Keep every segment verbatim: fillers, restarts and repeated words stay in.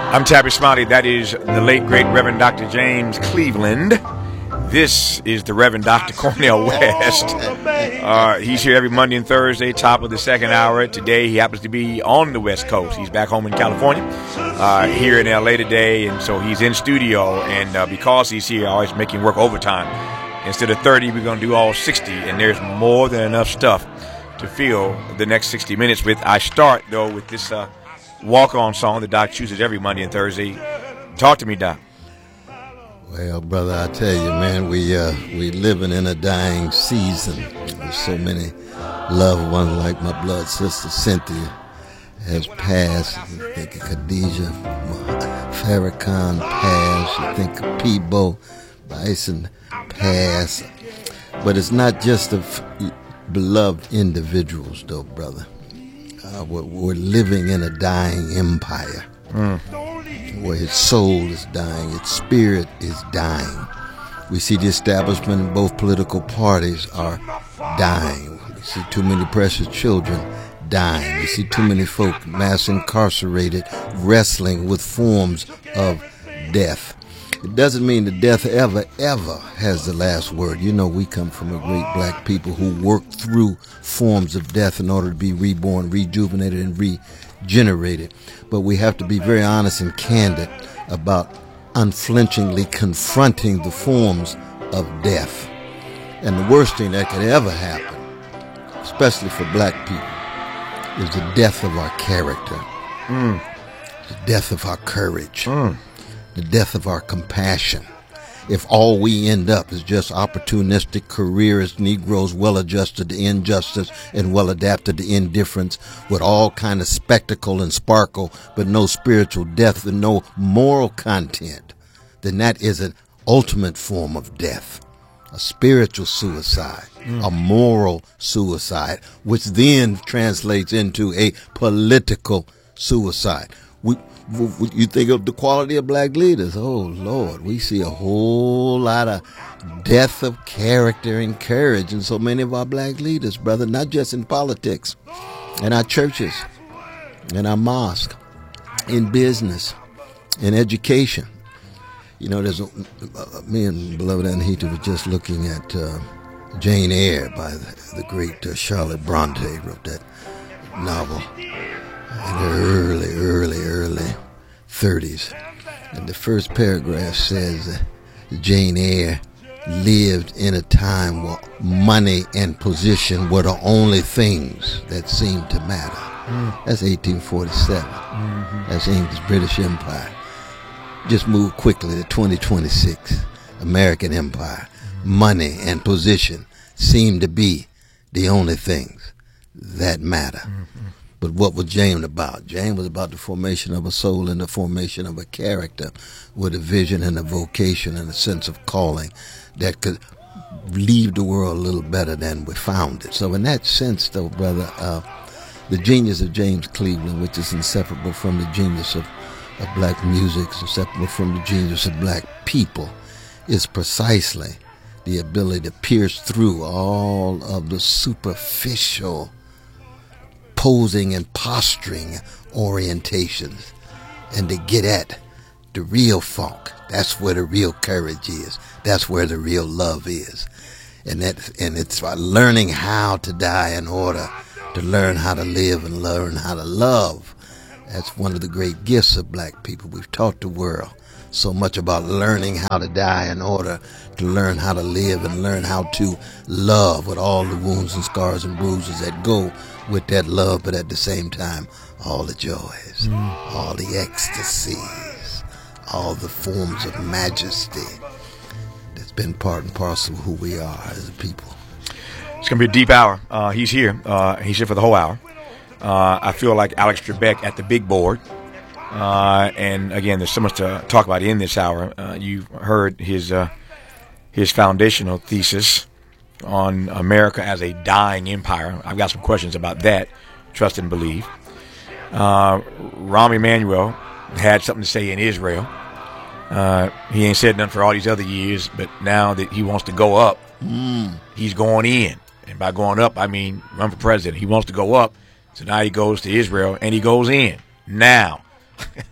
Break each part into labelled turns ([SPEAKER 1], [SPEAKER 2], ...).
[SPEAKER 1] I'm Tabby Smiley. That is the late, great Reverend Doctor James Cleveland. This is the Reverend Doctor Cornel West. Uh, he's here every Monday and Thursday, top of the second hour. Today, he happens to be on the West Coast. He's back home in California, uh, here in L A today, and so he's in studio. And uh, because he's here, always making work overtime. Instead of thirty, we're going to do all sixty, and there's more than enough stuff to fill the next sixty minutes with. I start, though, with this uh, walk-on song that Doc chooses every Monday and Thursday. Talk to me, Doc.
[SPEAKER 2] Well, brother, I tell you, man, we uh, we living in a dying season. There's so many loved ones, like my blood sister Cynthia has passed. You think of Khadijah Farrakhan passed. You think of Peabo Bryson passed. But it's not just of beloved individuals, though, brother. Uh, we're, we're living in a dying empire. Mm. Where his soul is dying, its spirit is dying. We see the establishment in both political parties are dying. We see too many precious children dying. We see too many folk mass incarcerated, wrestling with forms of death. It doesn't mean that death ever, ever has the last word. You know, we come from a great black people who worked through forms of death in order to be reborn, rejuvenated, and regenerated. But we have to be very honest and candid about unflinchingly confronting the forms of death. And the worst thing that could ever happen, especially for black people, is the death of our character, mm. the death of our courage, mm. the death of our compassion. If all we end up is just opportunistic careerists, Negroes well-adjusted to injustice and well-adapted to indifference with all kind of spectacle and sparkle, but no spiritual depth and no moral content, then that is an ultimate form of death, a spiritual suicide, mm. a moral suicide, which then translates into a political suicide. We You think of the quality of black leaders. Oh, Lord, we see a whole lot of death of character and courage in so many of our black leaders, brother, not just in politics, in our churches, in our mosque, in business, in education. You know, there's a, uh, me and beloved Anahita were just looking at uh, Jane Eyre by the, the great uh, Charlotte Bronte, wrote that novel in her early, early, early thirties. And the first paragraph says that Jane Eyre lived in a time where money and position were the only things that seemed to matter. Mm. That's eighteen forty-seven. Mm-hmm. That's English British Empire. Just move quickly to twenty twenty-six. American Empire. Mm-hmm. Money and position seem to be the only things that matter. Mm-hmm. But what was Jane about? Jane was about the formation of a soul and the formation of a character with a vision and a vocation and a sense of calling that could leave the world a little better than we found it. So in that sense, though, brother, uh, the genius of James Cleveland, which is inseparable from the genius of, of black music, inseparable from the genius of black people, is precisely the ability to pierce through all of the superficial posing and posturing orientations and to get at the real funk. That's where the real courage is. That's where the real love is. And that, and it's about learning how to die in order to learn how to live and learn how to love. That's one of the great gifts of black people. We've taught the world so much about learning how to die in order to learn how to live and learn how to love with all the wounds and scars and bruises that go with that love, but at the same time, all the joys, mm. all the ecstasies, all the forms of majesty that's been part and parcel of who we are as a people.
[SPEAKER 1] It's going to be a deep hour. Uh, he's here. Uh, he's here for the whole hour. Uh, I feel like Alex Trebek at the big board. Uh, and again, there's so much to talk about in this hour. Uh, you heard his uh, his foundational thesis on America as a dying empire. I've got some questions about that. Trust and believe. Uh, Rahm Emanuel had something to say in Israel. Uh, he ain't said nothing for all these other years, but now that he wants to go up, mm. he's going in. And by going up, I mean run for president. He wants to go up, so now he goes to Israel and he goes in now.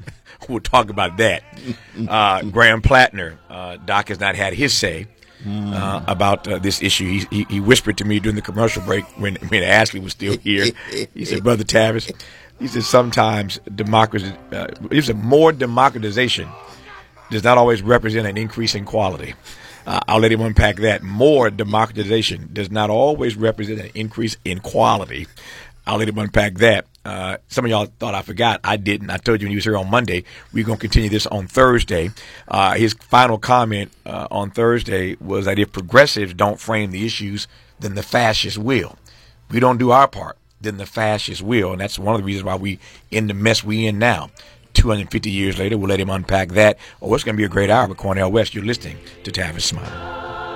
[SPEAKER 1] we'll talk about that. Uh, Graham Plattner, uh, Doc has not had his say uh, about uh, this issue. He, he he whispered to me during the commercial break when when Ashley was still here. He said, "Brother Tavis," he said, "sometimes democracy, uh, he said, more democratization does not always represent an increase in quality." Uh, I'll let him unpack that. More democratization does not always represent an increase in quality. I'll let him unpack that. Uh, some of y'all thought I forgot. I didn't. I told you when he was here on Monday. We're going to continue this on Thursday. Uh, his final comment uh, on Thursday was that if progressives don't frame the issues, then the fascists will. If we don't do our part, then the fascists will. And that's one of the reasons why we in the mess we in now. two hundred fifty years later, we'll let him unpack that. Oh, it's going to be a great hour with Cornel West. You're listening to Tavis Smiley.